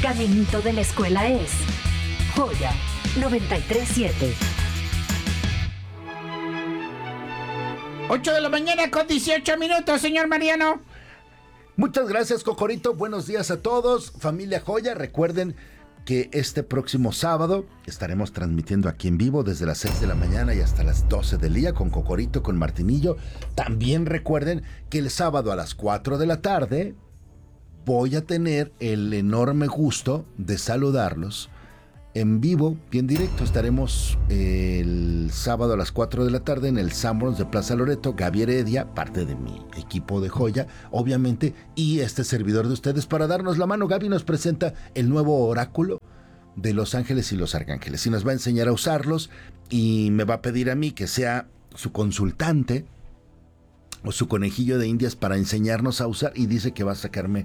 caminito de la escuela es Joya 93.7. 8 de la mañana con 18 minutos, señor Mariano. Muchas gracias, Cocorito. Buenos días a todos. Familia Joya, recuerden que este próximo sábado estaremos transmitiendo aquí en vivo desde las 6 de la mañana y hasta las 12 del día con Cocorito, con Martinillo. También recuerden que el sábado a las 4 de la tarde voy a tener el enorme gusto de saludarlos en vivo y en directo. Estaremos el sábado a las 4 de la tarde en el Sanborns de Plaza Loreto. Gaby Heredia, parte de mi equipo de Joya, obviamente, y este servidor de ustedes para darnos la mano. Gaby nos presenta el nuevo oráculo de los ángeles y los arcángeles y nos va a enseñar a usarlos y me va a pedir a mí que sea su consultante o su conejillo de indias para enseñarnos a usar, y dice que va a sacarme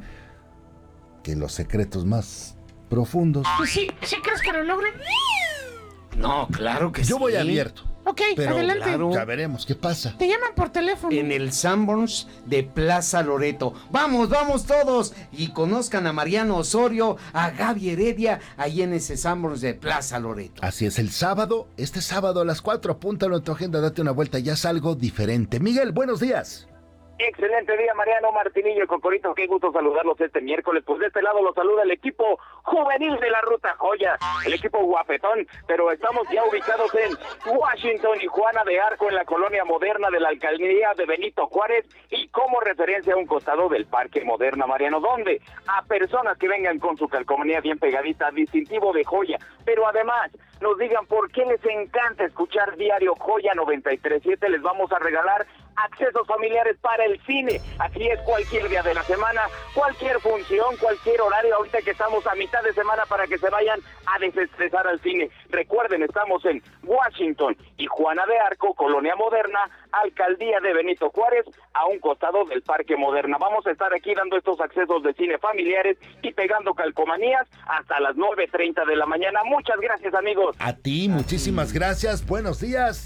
que los secretos más profundos. ¿Sí crees que lo logren? No, claro que sí. Yo voy abierto. Ok, pero adelante. claro. Ya veremos qué pasa. Te llaman por teléfono. En el Sanborns de Plaza Loreto. Vamos todos y conozcan a Mariano Osorio, a Gaby Heredia, ahí en ese Sanborns de Plaza Loreto. Así es, el sábado, este sábado a las 4, apúntalo en tu agenda, date una vuelta, ya es algo diferente. Miguel, buenos días. Excelente día, Mariano, Martinillo y Cocorito, qué gusto saludarlos este miércoles. Pues de este lado los saluda el equipo juvenil de la Ruta Joya, el equipo guapetón, pero estamos ya ubicados en Washington y Juana de Arco, en la colonia moderna de la alcaldía de Benito Juárez, y como referencia a un costado del Parque Moderna, Mariano, donde a personas que vengan con su calcomanía bien pegadita, distintivo de Joya, pero además nos digan por qué les encanta escuchar diario Joya 93.7, les vamos a regalar accesos familiares para el cine. Así es, cualquier día de la semana, cualquier función, cualquier horario, ahorita que estamos a mitad de semana, para que se vayan a desestresar al cine. Recuerden, estamos en Washington y Juana de Arco, colonia moderna, alcaldía de Benito Juárez, a un costado del Parque Moderna. Vamos a estar aquí dando estos accesos de cine familiares y pegando calcomanías hasta las 9:30 de la mañana. Muchas gracias, amigos. A ti, muchísimas gracias, buenos días.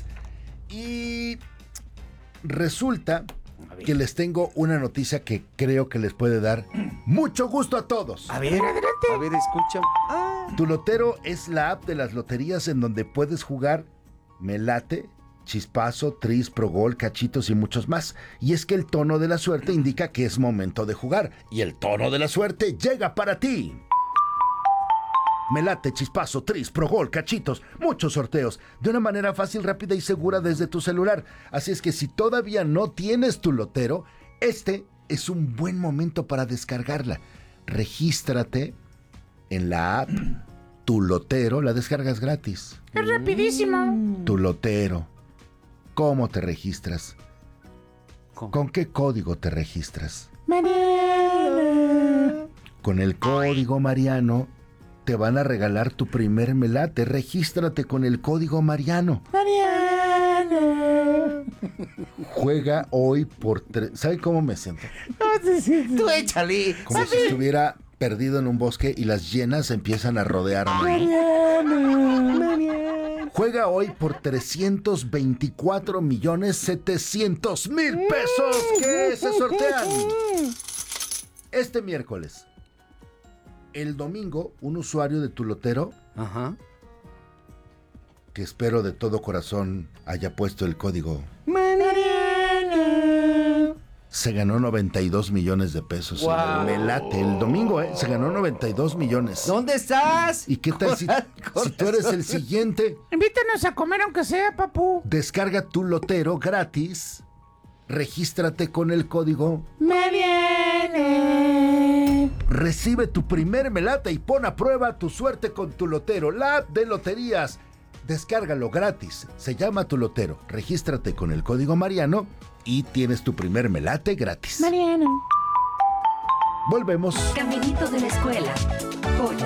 Y resulta que les tengo una noticia que creo que les puede dar mucho gusto a todos. A ver, escucha. Tu Lotero es la app de las loterías en donde puedes jugar Me Late, Chispazo, Tris, Progol, Cachitos y muchos más. Y es que el tono de la suerte indica que es momento de jugar. Y el tono de la suerte llega para ti. Me Late, Chispazo, Tris, Progol, Cachitos, muchos sorteos, de una manera fácil, rápida y segura desde tu celular. Así es que si todavía no tienes Tu Lotero, este es un buen momento para descargarla. Regístrate en la app Tu Lotero, la descargas gratis. Es rapidísimo. Tu Lotero. ¿Cómo te registras? ¿Con qué código te registras? Mariano. Con el código Mariano te van a regalar tu primer Me Late. Regístrate con el código Mariano. Mariano. Juega hoy por ¿Sabe cómo me siento? Tú échale. Como si estuviera perdido en un bosque y las hienas empiezan a rodearme. Mariano. Juega hoy por 324.700.000 pesos que se sortean este miércoles. El domingo, un usuario de Tu Lotero, que espero de todo corazón haya puesto el código Mariano, se ganó 92 millones de pesos. Wow. Me late. El domingo, se ganó 92 millones. ¿Dónde estás? ¿Y qué tal si tú eres el siguiente? invítanos a comer aunque sea, papu. Descarga Tu Lotero gratis. Regístrate con el código Mariano. Recibe tu primer Me Late y pon a prueba tu suerte con Tu Lotero, la app de loterías. Descárgalo gratis. Se llama Tu Lotero. Regístrate con el código Mariano y tienes tu primer Me Late gratis. Mariano. Volvemos. Caminito de la escuela. Joya